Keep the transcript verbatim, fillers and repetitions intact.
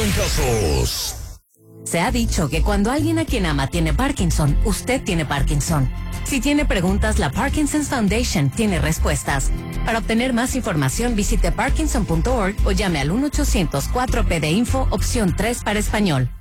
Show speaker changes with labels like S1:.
S1: trancazos.
S2: Se ha dicho que cuando alguien a quien ama tiene Parkinson, usted tiene Parkinson. Si tiene preguntas, la Parkinson's Foundation tiene respuestas. Para obtener más información, visite parkinson punto org o llame al uno ochocientos cuatro P D Info, opción tres para español.